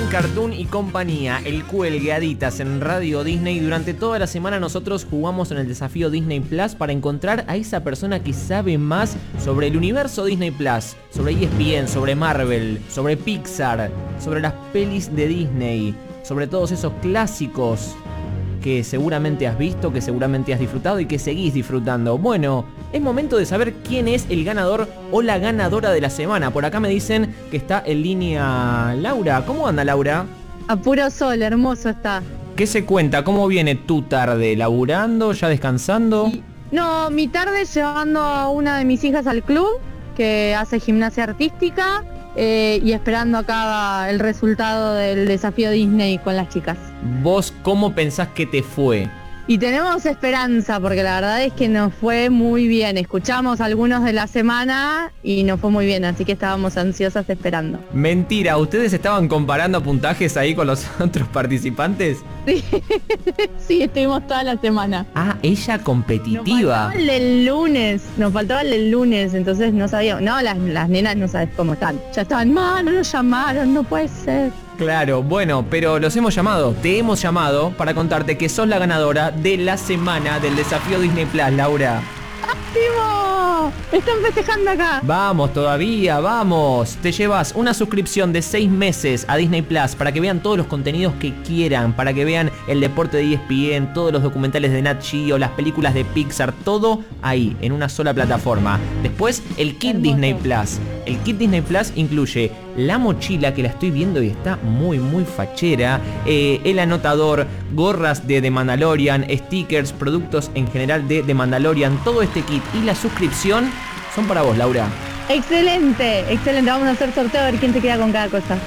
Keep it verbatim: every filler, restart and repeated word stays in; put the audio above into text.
Gran Cartoon y compañía, el Cuelgue, Aditas en Radio Disney. Durante toda la semana nosotros jugamos en el desafío Disney Plus para encontrar a esa persona que sabe más sobre el universo Disney Plus, sobre E S P N, sobre Marvel, sobre Pixar, sobre las pelis de Disney, sobre todos esos clásicos que seguramente has visto, que seguramente has disfrutado y que seguís disfrutando. Bueno, es momento de saber quién es el ganador o la ganadora de la semana. Por acá me dicen que está en línea Laura. ¿Cómo anda, Laura? A puro sol, hermoso está. ¿Qué se cuenta? ¿Cómo viene tu tarde? ¿Laburando? ¿Ya descansando? Y, no, mi tarde llevando a una de mis hijas al club, que hace gimnasia artística, eh, y esperando acá el resultado del desafío Disney con las chicas. ¿Vos cómo pensás que te fue? Y tenemos esperanza, porque la verdad es que nos fue muy bien. Escuchamos algunos de la semana y nos fue muy bien, así que estábamos ansiosas esperando. Mentira, ¿ustedes estaban comparando puntajes ahí con los otros participantes? Sí, sí, estuvimos toda la semana. Ah, ella competitiva. Nos faltaba el del lunes, nos faltaba el del lunes, entonces no sabíamos. No, las, las nenas no sabes cómo están. Ya estaban mal, no nos llamaron, no puede ser. Claro, bueno, pero los hemos llamado, te hemos llamado para contarte que sos la ganadora de la semana del desafío Disney Plus, Laura. ¡Ánimo! Están festejando acá. Vamos todavía, vamos. Te llevas una suscripción de seis meses a Disney Plus para que vean todos los contenidos que quieran, para que vean el deporte de E S P N, todos los documentales de Nat Geo, las películas de Pixar, todo ahí, en una sola plataforma. Después, el kit Hermoso. Disney Plus. El kit Disney Plus incluye la mochila, que la estoy viendo y está muy muy fachera, eh, el anotador, gorras de The Mandalorian, stickers, productos en general de The Mandalorian. Todo este kit y la suscripción son para vos, Laura. Excelente, excelente. Vamos a hacer sorteo a ver quién se queda con cada cosa.